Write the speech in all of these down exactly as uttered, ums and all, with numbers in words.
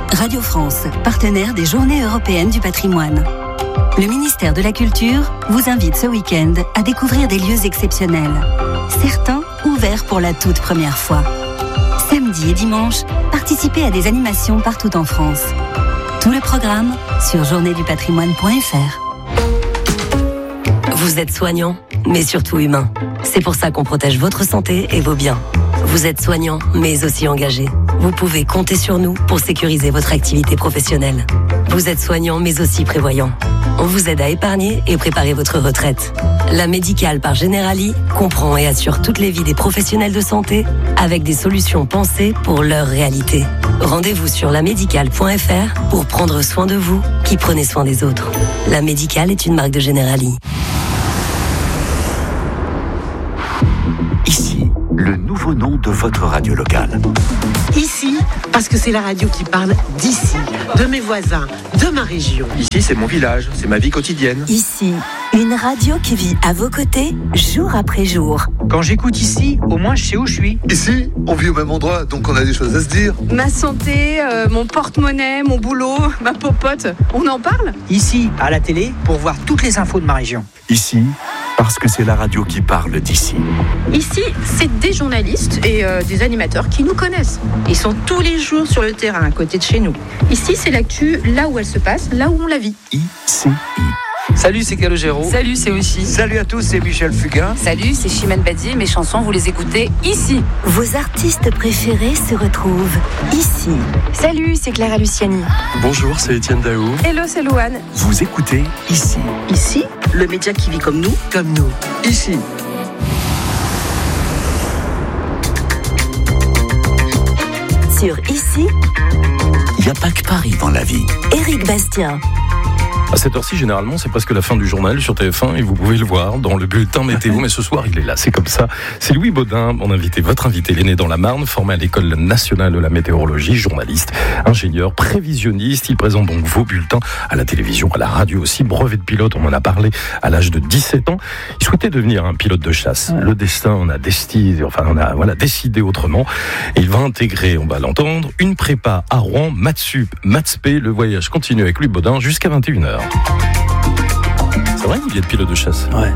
Radio France, partenaire des Journées européennes du patrimoine. Le ministère de la Culture vous invite ce week-end à découvrir des lieux exceptionnels. Certains ouverts pour la toute première fois. Samedi et dimanche, participez à des animations partout en France. Tout le programme sur journée du patrimoine point f r. Vous êtes soignant, mais surtout humain. C'est pour ça qu'on protège votre santé et vos biens. Vous êtes soignant, mais aussi engagé. Vous pouvez compter sur nous pour sécuriser votre activité professionnelle. Vous êtes soignant, mais aussi prévoyant. On vous aide à épargner et préparer votre retraite. La Médicale par Generali comprend et assure toutes les vies des professionnels de santé avec des solutions pensées pour leur réalité. Rendez-vous sur la médicale point f r pour prendre soin de vous qui prenez soin des autres. La Médicale est une marque de Generali. Ici, le nouveau nom de votre radio locale. Ici, parce que c'est la radio qui parle d'ici, de mes voisins, de ma région. Ici, c'est mon village, c'est ma vie quotidienne. Ici, une radio qui vit à vos côtés, jour après jour. Quand j'écoute ici, au moins je sais où je suis. Ici, on vit au même endroit, donc on a des choses à se dire. Ma santé, euh, mon porte-monnaie, mon boulot, ma popote, on en parle ? Ici, à la télé, pour voir toutes les infos de ma région. Ici, parce que c'est la radio qui parle d'ici. Ici, c'est des journalistes et euh, des animateurs qui nous connaissent. Ils sont tous les jours sur le terrain, à côté de chez nous. Ici, c'est l'actu, là où elle se passe, là où on la vit. I C I. Salut, c'est Calogero. Salut, c'est Oishi. Salut à tous, c'est Michel Fugain. Salut, c'est Chimène Badi. Mes chansons, vous les écoutez ici. Vos artistes préférés se retrouvent ici. Salut, c'est Clara Luciani. Bonjour, c'est Étienne Daou. Hello, c'est Louane. Vous écoutez ici. Ici, le média qui vit comme nous, comme nous. Ici. Sur Ici, il n'y a pas que Paris dans la vie. Éric Bastien. À cette heure-ci, généralement, c'est presque la fin du journal sur T F un et vous pouvez le voir dans le bulletin météo. Mais ce soir, il est là, c'est comme ça. C'est Louis Baudin, mon invité, votre invité. Il est né dans la Marne, formé à l'École nationale de la météorologie, journaliste, ingénieur, prévisionniste. Il présente donc vos bulletins à la télévision, à la radio aussi. Brevet de pilote, on en a parlé à l'âge de dix-sept ans. Il souhaitait devenir un pilote de chasse. Le destin, on a destiné, enfin, on a voilà, décidé autrement. Et il va intégrer, on va l'entendre, une prépa à Rouen, Matsup, Matspé. Le voyage continue avec Louis Baudin jusqu'à vingt et une heures. C'est vrai qu'il y a de pilote de chasse. Ouais.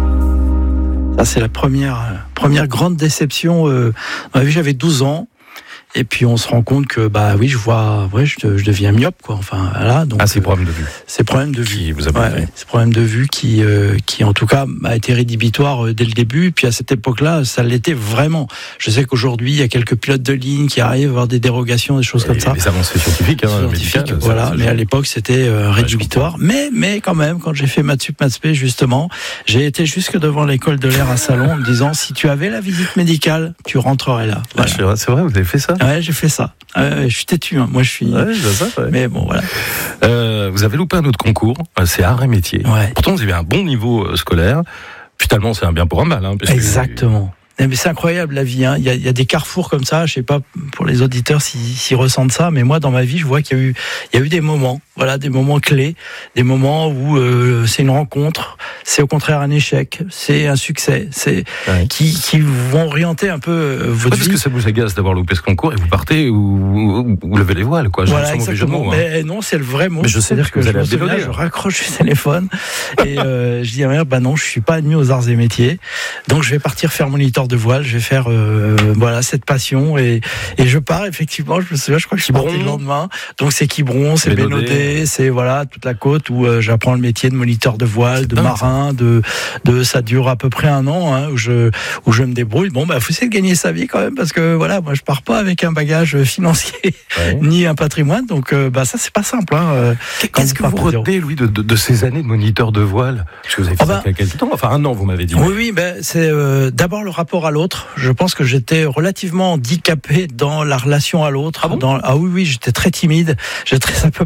Ça, c'est la première, première grande déception. Euh, dans ma vie, j'avais douze ans. Et puis on se rend compte que bah oui, je vois, ouais, je, je deviens myope quoi. Enfin voilà. Donc ah, c'est problème de vue. C'est problème de vue. Qui vous avez ouais, ouais, c'est problème de vue qui, euh, qui en tout cas a été rédhibitoire euh, dès le début. Puis à cette époque-là, ça l'était vraiment. Je sais qu'aujourd'hui, il y a quelques pilotes de ligne qui arrivent à avoir des dérogations, des choses et comme ça. Les avancées scientifiques, hein, scientifiques médicales, voilà. Ça, mais à l'époque, c'était euh, rédhibitoire. Ouais, mais mais quand même, quand j'ai fait Matsup Matspé justement, j'ai été jusque devant l'école de l'air à Salon en me disant si tu avais la visite médicale, tu rentrerais là. Voilà. Ah, c'est vrai, vous avez fait ça ? Ouais, j'ai fait ça. Euh, je suis têtu, hein. Moi je suis. Ouais, je vois ça, ouais. Mais bon, voilà. Euh, vous avez loupé un autre concours, c'est art et métier. Ouais. Pourtant, vous avez un bon niveau euh, scolaire. Finalement, c'est un bien pour un mal. Hein, exactement. Que... Mais c'est incroyable la vie. Hein. Il y a, il y a des carrefours comme ça. Je sais pas pour les auditeurs s'ils, s'ils ressentent ça, mais moi dans ma vie, je vois qu'il y a eu, il y a eu des moments, voilà, des moments clés, des moments où euh, c'est une rencontre, c'est au contraire un échec, c'est un succès, c'est ouais. qui, qui vont orienter un peu euh, votre ouais, vie. Parce que ça vous agace d'avoir loupé ce concours et vous partez ou vous levez les voiles, quoi. Voilà, exactement. Mots, hein. Mais non, c'est le vrai mot. Mais je sais C'est-à-dire que, que je, souviens, je raccroche le téléphone et euh, je dis à ma mère, bah non, je suis pas admis aux arts et métiers, donc je vais partir faire moniteur de voile, je vais faire euh, voilà cette passion et et je pars effectivement. Je me souviens, je crois que je suis parti le lendemain. Donc c'est Quiberon, c'est Bénodet, c'est voilà toute la côte où euh, j'apprends le métier de moniteur de voile, c'est de dingue, marin, de de ça dure à peu près un an hein, où je où je me débrouille. Bon bah faut essayer de gagner sa vie quand même parce que voilà moi je pars pas avec un bagage financier ouais. ni un patrimoine donc euh, bah ça c'est pas simple. Hein, Qu'est-ce que vous retenez Louis de, de de ces années de moniteur de voile parce que vous avez fait ah bah, ça il y a quelques temps, enfin un an vous m'avez dit. Oui oui ben c'est euh, d'abord le rapport à l'autre. Je pense que j'étais relativement handicapé dans la relation à l'autre. Ah bon dans, ah oui oui j'étais très timide. J'ai très, ça peut paraître paradoxal.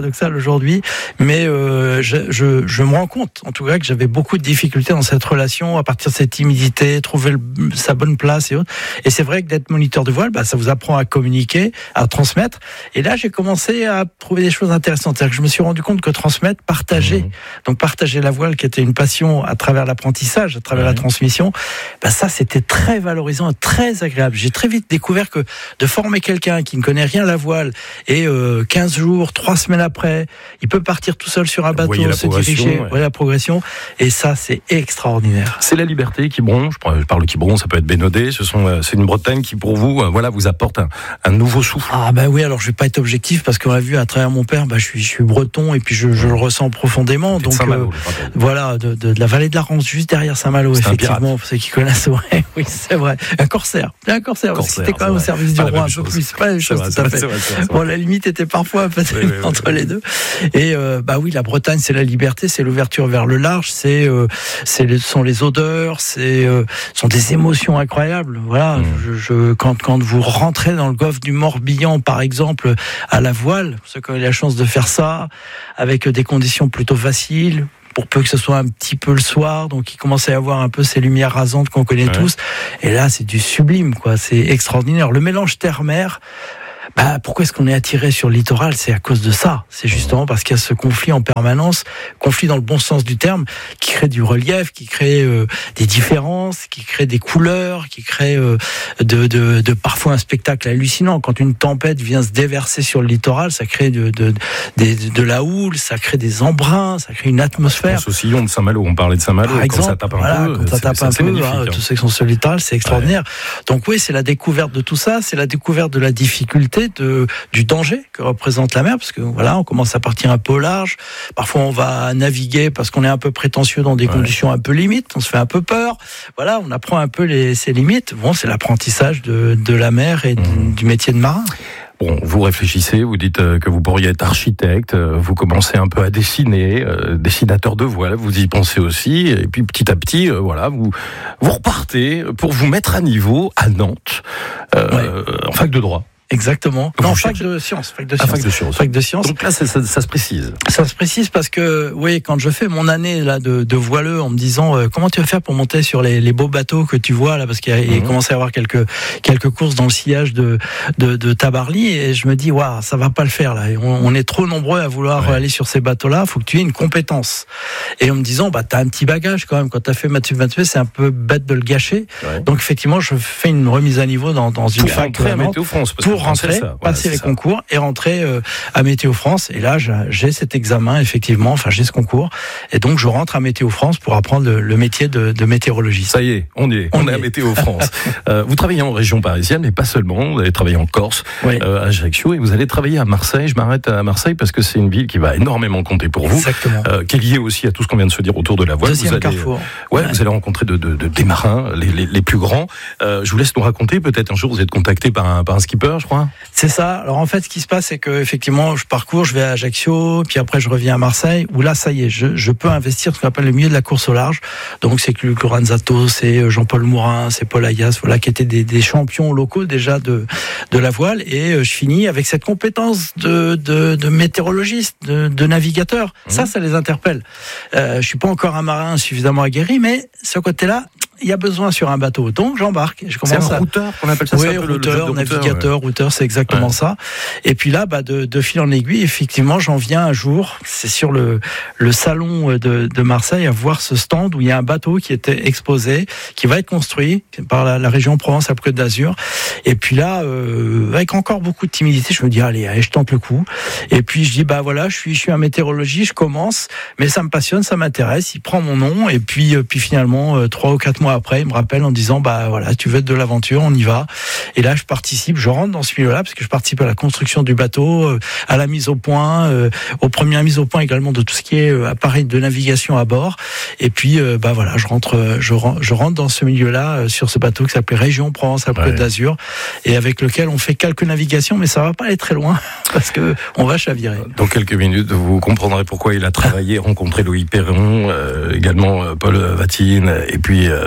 paradoxal aujourd'hui, mais euh, je, je, je me rends compte, en tout cas, que j'avais beaucoup de difficultés dans cette relation, à partir de cette timidité, trouver le, sa bonne place et autres. Et c'est vrai que d'être moniteur de voile, bah, ça vous apprend à communiquer, à transmettre. Et là, j'ai commencé à trouver des choses intéressantes. C'est-à-dire que je me suis rendu compte que transmettre, partager, mmh. donc partager la voile, qui était une passion à travers l'apprentissage, à travers mmh. la transmission, bah, ça, c'était très valorisant, très agréable. J'ai très vite découvert que de former quelqu'un qui ne connaît rien à la voile et euh, quinze jours, trois semaines après, il peut partir tout seul sur un bateau, se diriger, ouais. la progression, et ça, c'est extraordinaire. C'est la liberté qui bronche. Je parle qui bronche, ça peut être Bénodet. Ce sont, c'est une Bretagne qui, pour vous, voilà, vous apporte un, un nouveau souffle. Ah ben bah oui, alors je vais pas être objectif parce qu'on a vu à travers mon père, bah je suis, je suis breton et puis je, je le ressens profondément. Donc euh, voilà, de, de, de la vallée de la Rance, juste derrière Saint-Malo, c'est effectivement, pour ceux qui connaissent. Ouais, oui, c'est vrai. Un corsaire, un corsaire. Parce que c'était quand même au service du roi un peu plus. C'est pas la chose tout à fait. Bon, la limite était parfois peut-être oui, oui, entre oui. les deux. Et euh, bah oui, la Bretagne, c'est la liberté, c'est l'ouverture vers le large, c'est, euh, c'est les, sont les odeurs, c'est, euh, sont des émotions incroyables. Voilà, mmh. je, je, quand quand vous rentrez dans le golfe du Morbihan, par exemple, à la voile, ceux qui ont eu la chance de faire ça, avec des conditions plutôt faciles, pour peu que ce soit un petit peu le soir, donc il commence à y avoir un peu ces lumières rasantes qu'on connaît ouais. tous. Et là, c'est du sublime, quoi. C'est extraordinaire. Le mélange terre-mer. Bah, pourquoi est-ce qu'on est attiré sur le littoral ? C'est à cause de ça. C'est justement parce qu'il y a ce conflit en permanence, conflit dans le bon sens du terme, qui crée du relief, qui crée euh, des différences, qui crée des couleurs, qui crée euh, de, de, de parfois un spectacle hallucinant. Quand une tempête vient se déverser sur le littoral, ça crée de, de, de, de la houle, ça crée des embruns, ça crée une atmosphère. Je pense au sillon de Saint-Malo, on parlait de Saint-Malo, par exemple, quand ça tape un voilà, peu, quand ça tape c'est, un c'est peu, hein, hein. tous ceux qui sont sur le littoral, c'est extraordinaire. Ouais. Donc oui, c'est la découverte de tout ça, c'est la découverte de la difficulté, de, du danger que représente la mer, parce que voilà, on commence à partir un peu au large. Parfois, on va naviguer parce qu'on est un peu prétentieux dans des ouais. conditions un peu limites. On se fait un peu peur. Voilà, on apprend un peu les, ses limites. Bon, c'est l'apprentissage de, de la mer et mmh. du métier de marin. Bon, vous réfléchissez, vous dites que vous pourriez être architecte, vous commencez un peu à dessiner, euh, dessinateur de voile, vous y pensez aussi, et puis petit à petit, euh, voilà, vous vous repartez pour vous mettre à niveau à Nantes, euh, ouais. en fac de droit. Exactement. Non, fac de sciences. Fac de sciences. Ah, fac de sciences. Fac de sciences. Donc là, ça, ça, ça se précise. Ça se précise parce que, oui, quand je fais mon année là de, de voileux, en me disant euh, comment tu vas faire pour monter sur les, les beaux bateaux que tu vois là, parce qu'il y a, mmh. il commence à y avoir quelques quelques courses dans le sillage de de, de Tabarly, et je me dis waouh, ça va pas le faire là. On, on est trop nombreux à vouloir ouais. aller sur ces bateaux-là. Faut que tu aies une compétence. Et en me disant bah t'as un petit bagage quand même. Quand t'as fait maths sup vingt-huit, c'est un peu bête de le gâcher. Ouais. Donc effectivement, je fais une remise à niveau dans dans une pour fac rentrer à Météo France, parce pour rentrer. Ça. Voilà, passer les ça. concours et rentrer euh, à Météo France. Et là, j'ai cet examen, effectivement, enfin, j'ai ce concours. Et donc, je rentre à Météo France pour apprendre le, le métier de, de météorologiste. Ça y est, on y est. On, on est à Météo France. euh, vous travaillez en région parisienne, mais pas seulement. Vous allez travailler en Corse, oui. euh, à Ajaccio, et vous allez travailler à Marseille. Je m'arrête à Marseille parce que c'est une ville qui va énormément compter pour vous. Exactement. Euh, qui est liée aussi à tout ce qu'on vient de se dire autour de la voile. Deuxième vous allez, carrefour. Ouais, ouais, vous allez rencontrer de, de, de, des marins, les, les, les plus grands. Euh, je vous laisse nous raconter. Peut-être un jour, vous êtes contacté par un, par un skipper, je crois. C'est ça. Alors, en fait, ce qui se passe, c'est que effectivement, je parcours, je vais à Ajaccio, puis après je reviens à Marseille, où là, ça y est, je, je peux investir ce qu'on appelle le milieu de la course au large. Donc c'est Luc Lorenzato, c'est Jean-Paul Mourin, c'est Paul Ayas, voilà, qui étaient des, des champions locaux déjà de de la voile. Et je finis avec cette compétence de de, de météorologiste, de, de navigateur. Mmh. Ça, ça les interpelle. Euh, je suis pas encore un marin suffisamment aguerri, mais ce côté-là, il y a besoin sur un bateau, donc j'embarque. Je commence c'est un à... routeur qu'on appelle ça. Oui, ça routeur, le, le navigateur, ouais. routeur, c'est exactement ouais. ça. Et puis là, bah, de, de fil en aiguille, effectivement, j'en viens un jour, c'est sur le, le salon de, de Marseille, à voir ce stand où il y a un bateau qui était exposé, qui va être construit par la, la région Provence-Alpes-Côte d'Azur. Et puis là, euh, avec encore beaucoup de timidité, je me dis, allez, allez, je tente le coup. Et puis je dis, bah voilà, je suis, je suis un météorologiste, je commence, mais ça me passionne, ça m'intéresse. Il prend mon nom, et puis, puis finalement, trois ou quatre mois après, il me rappelle en disant bah voilà, tu veux être de l'aventure, on y va. Et là, je participe, je rentre dans ce milieu-là parce que je participe à la construction du bateau, euh, à la mise au point, euh, aux premières mises au point également de tout ce qui est euh, appareil de navigation à bord. Et puis euh, bah voilà, je rentre, je, je rentre dans ce milieu-là euh, sur ce bateau qui s'appelait Région Provence-Alpes-Côte ouais. d'Azur, et avec lequel on fait quelques navigations, mais ça va pas aller très loin parce que on va chavirer. Dans quelques minutes, vous comprendrez pourquoi il a travaillé, rencontré Loïc Perron, euh, également euh, Paul Vatine, et puis euh,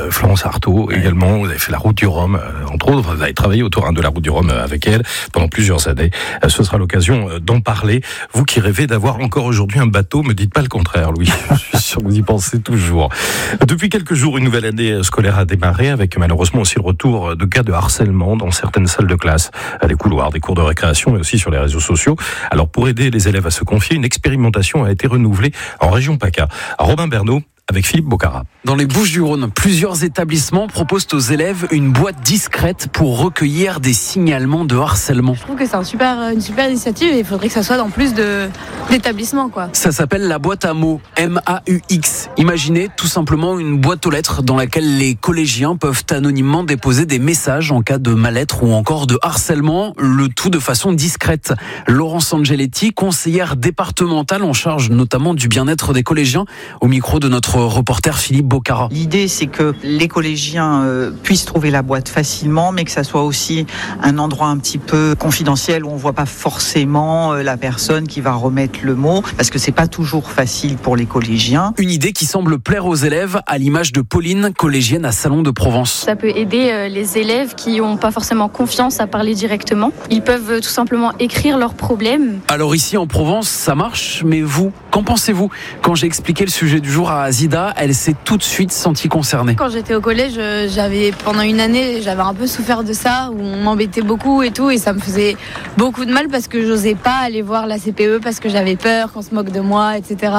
euh, Florence Artaud également. Vous avez fait la route du Rhum, euh, entre autres. Vous avez travaillé autour hein, de la route du Rhum euh, avec elle pendant plusieurs années. Euh, ce sera l'occasion euh, d'en parler. Vous qui rêvez d'avoir encore aujourd'hui un bateau, me dites pas le contraire, Louis. Je suis sûr que vous y pensez toujours. Depuis quelques jours, une nouvelle année scolaire a démarré avec malheureusement aussi le retour de cas de harcèlement dans certaines salles de classe, les couloirs, des cours de récréation et aussi sur les réseaux sociaux. Alors pour aider les élèves à se confier, une expérimentation a été renouvelée en région PACA. Robin Bernot avec Philippe Bocara. Dans les Bouches-du-Rhône, plusieurs établissements proposent aux élèves une boîte discrète pour recueillir des signalements de harcèlement. Je trouve que c'est un super, une super initiative et il faudrait que ça soit dans plus de, d'établissements, quoi. Ça s'appelle la boîte à mots, M A U X. Imaginez tout simplement une boîte aux lettres dans laquelle les collégiens peuvent anonymement déposer des messages en cas de mal-être ou encore de harcèlement, le tout de façon discrète. Laurence Angeletti, conseillère départementale en charge notamment du bien-être des collégiens, au micro de notre reporter Philippe Bocara. L'idée, c'est que les collégiens euh, puissent trouver la boîte facilement, mais que ça soit aussi un endroit un petit peu confidentiel où on voit pas forcément euh, la personne qui va remettre le mot, parce que c'est pas toujours facile pour les collégiens. Une idée qui semble plaire aux élèves, à l'image de Pauline, collégienne à Salon de Provence. Ça peut aider euh, les élèves qui n'ont pas forcément confiance à parler directement. Ils peuvent euh, tout simplement écrire leurs problèmes. Alors ici en Provence, ça marche, mais vous, qu'en pensez-vous? Quand j'ai expliqué le sujet du jour à Azida, elle s'est tout de suite sentie concernée. Quand j'étais au collège, j'avais pendant une année, j'avais un peu souffert de ça, où on m'embêtait beaucoup et tout, et ça me faisait beaucoup de mal parce que j'osais pas aller voir la C P E parce que j'avais peur qu'on se moque de moi, et cetera.